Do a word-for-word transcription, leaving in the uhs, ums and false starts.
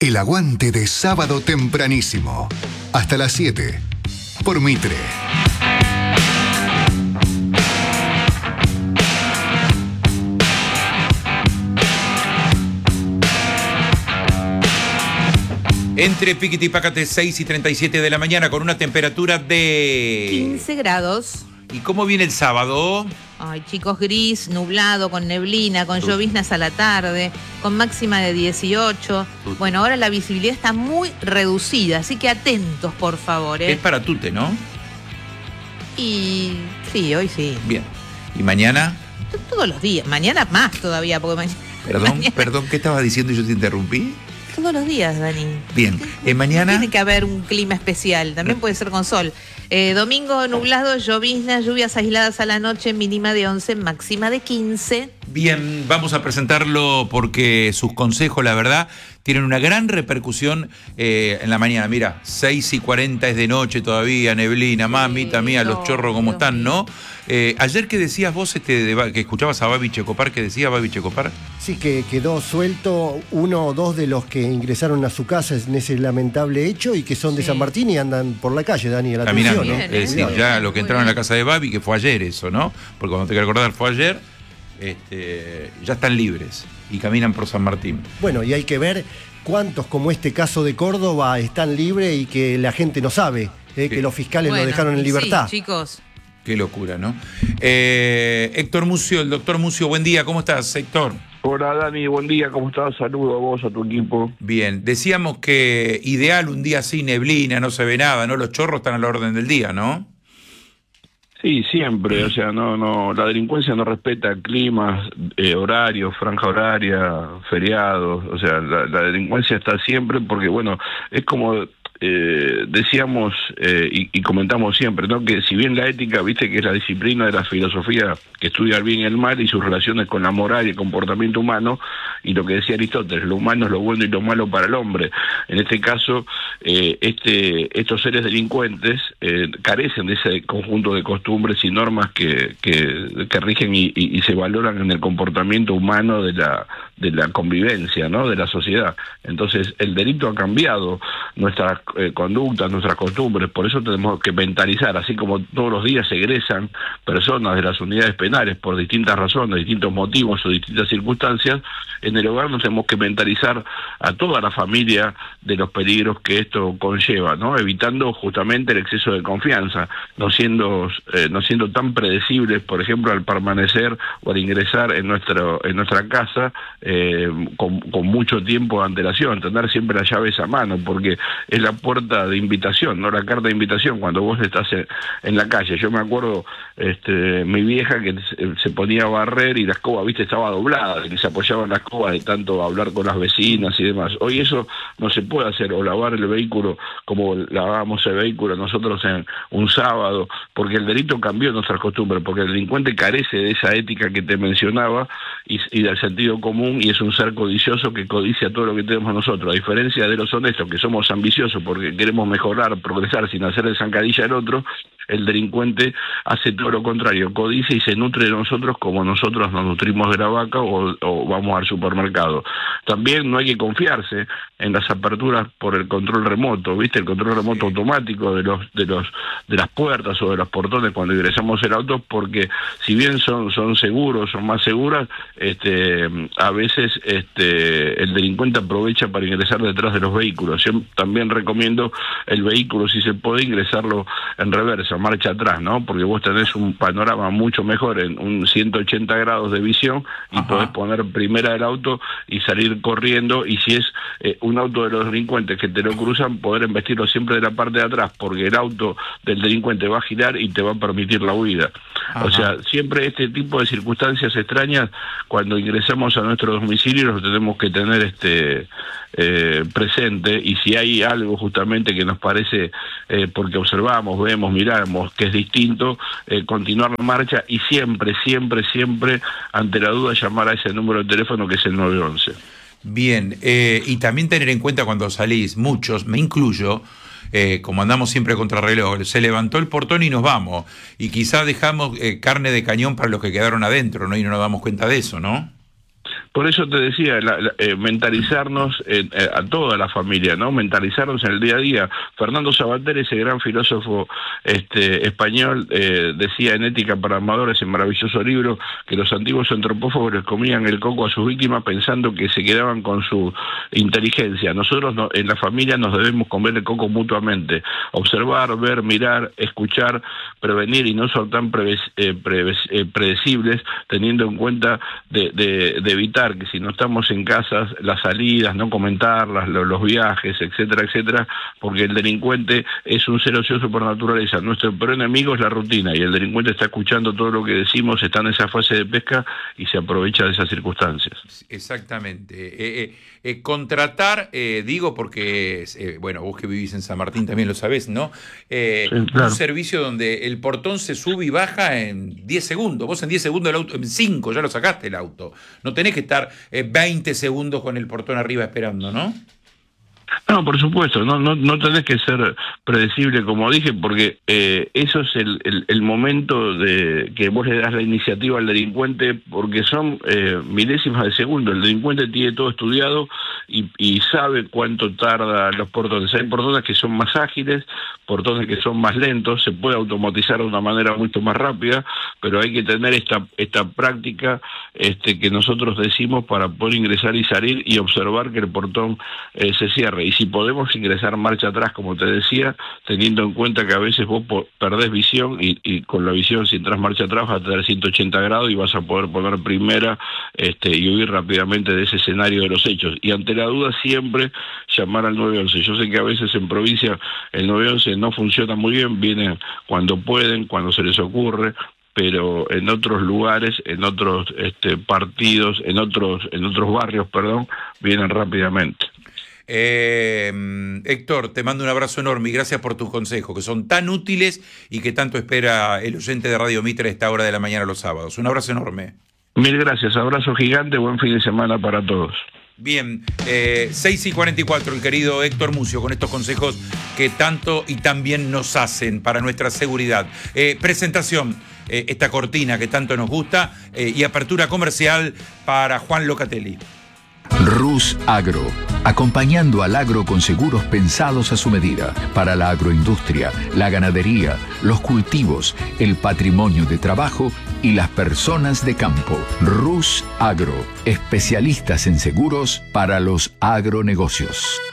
El aguante de sábado tempranísimo. Hasta las siete. Por Mitre. Entre Piquete y Pácate, seis y treinta y siete de la mañana, con una temperatura de... quince grados. ¿Y cómo viene el sábado? Ay, chicos, gris, nublado, con neblina, con lloviznas a la tarde, con máxima de dieciocho. Tute. Bueno, ahora la visibilidad está muy reducida, así que atentos, por favor, ¿eh? Es para Tute, ¿no? Y sí, hoy sí. Bien. ¿Y mañana? T- Todos los días. Mañana más todavía, porque mañana... Perdón, mañana- perdón, ¿qué estabas diciendo y yo te interrumpí? Todos los días, Dani. Bien. ¿Eh, mañana? Tiene que haber un clima especial, también puede ser con sol. Eh, domingo nublado, lloviznas, lluvias aisladas a la noche, mínima de once, máxima de quince. Bien, vamos a presentarlo porque sus consejos, la verdad, tienen una gran repercusión eh, en la mañana. Mira, seis y cuarenta es de noche todavía, neblina, Sí, mamita mía, los no, chorros como Dios están, mío. ¿no? Eh, ayer que decías vos, este, de, que escuchabas a Babi Checopar, que decía Babi Checopar. Sí, que quedó suelto uno o dos de los que ingresaron a su casa en ese lamentable hecho y que son de Sí. San Martín y andan por la calle, Daniel. Caminando, Bien, ¿no? ¿eh? Es decir, Muy ya bien, lo que muy entraron a la bien. casa de Babi, que fue ayer eso, ¿no? Porque cuando te que recordar fue ayer, este, ya están libres y caminan por San Martín. Bueno, y hay que ver cuántos, como este caso de Córdoba, están libres y que la gente no sabe, eh, Sí. que los fiscales Bueno, lo dejaron en y libertad. Sí, chicos. Qué locura, ¿no? Eh, Héctor Mucio, el doctor Mucio, buen día, ¿cómo estás, Héctor? Hola Dani, buen día, ¿cómo estás? Saludo a vos, a tu equipo. Bien, decíamos que ideal un día así, neblina, no se ve nada, ¿no? Los chorros están a la orden del día, ¿no? Sí, siempre, o sea, no, no, la delincuencia no respeta climas, eh, horarios, franja horaria, feriados, o sea, la, la delincuencia está siempre porque, bueno, es como eh, decíamos eh, y, y comentamos siempre, ¿no? Que si bien la ética, viste, que es la disciplina de la filosofía que estudia el bien y el mal y sus relaciones con la moral y el comportamiento humano, y lo que decía Aristóteles, lo humano es lo bueno y lo malo para el hombre. En este caso, eh, este, estos seres delincuentes eh, carecen de ese conjunto de costumbres y normas que, que, que rigen y, y, y se valoran en el comportamiento humano de la, de la convivencia, ¿no? De la sociedad. Entonces, el delito ha cambiado nuestras eh, conductas, nuestras costumbres, por eso tenemos que mentalizar, así como todos los días se egresan personas de las unidades penales por distintas razones, distintos motivos o distintas circunstancias, en el hogar nos tenemos que mentalizar a toda la familia de los peligros que esto conlleva, ¿no? Evitando justamente el exceso de confianza, no siendo eh, no siendo tan predecibles, por ejemplo, al permanecer o al ingresar en nuestro en nuestra casa eh, con, con mucho tiempo de antelación, tener siempre las llaves a mano, porque es la puerta de invitación, no la carta de invitación cuando vos estás en, en la calle. Yo me acuerdo, este, mi vieja que se, se ponía a barrer y la escoba, viste, estaba doblada, que se apoyaba en la escoba de tanto hablar con las vecinas y demás. Hoy eso no se puede hacer, o lavar el vehículo como lavábamos el vehículo nosotros en un sábado, porque el delito cambió nuestras costumbres, porque el delincuente carece de esa ética que te mencionaba y, y del sentido común, y es un ser codicioso que codicia todo lo que tenemos nosotros, a diferencia de los honestos, que somos ambiciosos porque queremos mejorar, progresar sin hacerle zancadilla al otro. El delincuente hace todo lo contrario, codicia y se nutre de nosotros como nosotros nos nutrimos de la vaca o, o vamos al supermercado. También no hay que confiarse en las aperturas por el control remoto, ¿viste? El control remoto automático de los de los de las puertas o de los portones cuando ingresamos el auto, porque si bien son son seguros, son más seguras, este a veces este el delincuente aprovecha para ingresar detrás de los vehículos. Yo también recomiendo el vehículo, si se puede, ingresarlo en reversa, marcha atrás, ¿no? Porque vos tenés un panorama mucho mejor, en un ciento ochenta grados de visión, y Ajá. podés poner primera del auto y salir corriendo, y si es eh, un auto de los delincuentes que te lo cruzan, poder embestirlo siempre de la parte de atrás, porque el auto del delincuente va a girar y te va a permitir la huida. Ajá. O sea, siempre este tipo de circunstancias extrañas, cuando ingresamos a nuestro domicilio, los tenemos que tener este eh, presente, y si hay algo justamente que nos parece, eh, porque observamos, vemos, miramos, que es distinto, eh, continuar la marcha, y siempre, siempre, siempre, ante la duda, llamar a ese número de teléfono que es el nueve once. Bien, eh, y también tener en cuenta cuando salís, muchos, me incluyo, eh, como andamos siempre contra reloj, se levantó el portón y nos vamos, y quizá dejamos eh, carne de cañón para los que quedaron adentro, ¿no? Y no nos damos cuenta de eso, ¿no? Por eso te decía, la, la, eh, mentalizarnos eh, eh, a toda la familia, ¿no? Mentalizarnos en el día a día. Fernando Sabater, ese gran filósofo este, español, eh, decía en Ética para Amadores, ese maravilloso libro, que los antiguos antropófagos les comían el coco a sus víctimas pensando que se quedaban con su inteligencia. Nosotros no, en la familia nos debemos comer el coco mutuamente. Observar, ver, mirar, escuchar, prevenir y no ser tan preves, eh, preves, eh, predecibles, teniendo en cuenta de, de, de evitar que si no estamos en casas, las salidas, no comentarlas, lo, los viajes, etcétera, etcétera, porque el delincuente es un ser ocioso por naturaleza. Nuestro peor enemigo es la rutina y el delincuente está escuchando todo lo que decimos, está en esa fase de pesca y se aprovecha de esas circunstancias. Exactamente. Eh, eh, eh, contratar, eh, digo porque, eh, bueno, vos que vivís en San Martín también lo sabés, ¿no? Eh, sí, claro. Un servicio donde el portón se sube y baja en diez segundos. Vos en diez segundos el auto, en cinco ya lo sacaste el auto. No tenés que estar eh, veinte segundos con el portón arriba esperando, ¿no? No, por supuesto, no no no tenés que ser predecible, como dije, porque eh, eso es el, el, el momento de que vos le das la iniciativa al delincuente, porque son eh, milésimas de segundo. El delincuente tiene todo estudiado y, y sabe cuánto tarda los portones. Hay portones que son más ágiles, portones que son más lentos, se puede automatizar de una manera mucho más rápida, pero hay que tener esta esta práctica este que nosotros decimos para poder ingresar y salir y observar que el portón eh, se cierre. Y si podemos ingresar marcha atrás, como te decía, teniendo en cuenta que a veces vos perdés visión y, y con la visión, si entras marcha atrás, vas a tener ciento ochenta grados y vas a poder poner primera este, y huir rápidamente de ese escenario de los hechos. Y ante la duda siempre llamar al nueve once. Yo sé que a veces en provincia el nueve once no funciona muy bien, vienen cuando pueden, cuando se les ocurre, pero en otros lugares, en otros este, partidos, en otros, en otros barrios, perdón, vienen rápidamente. Eh, Héctor, te mando un abrazo enorme y gracias por tus consejos, que son tan útiles y que tanto espera el oyente de Radio Mitre a esta hora de la mañana los sábados. Un abrazo enorme. Mil gracias, abrazo gigante, buen fin de semana para todos. Bien, eh, seis y cuarenta y cuatro, el querido Héctor Mucio, con estos consejos que tanto y tan bien nos hacen para nuestra seguridad. Eh, presentación, eh, esta cortina que tanto nos gusta, eh, y apertura comercial para Juan Locatelli. Rus Agro, acompañando al agro con seguros pensados a su medida, para la agroindustria, la ganadería, los cultivos, el patrimonio de trabajo y las personas de campo. Rus Agro, especialistas en seguros para los agronegocios.